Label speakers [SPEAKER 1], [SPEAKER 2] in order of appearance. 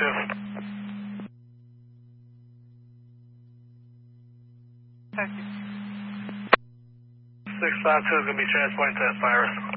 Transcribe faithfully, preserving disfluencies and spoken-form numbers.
[SPEAKER 1] two.
[SPEAKER 2] Thank you.
[SPEAKER 1] six five two is going to be transporting to Aspirus.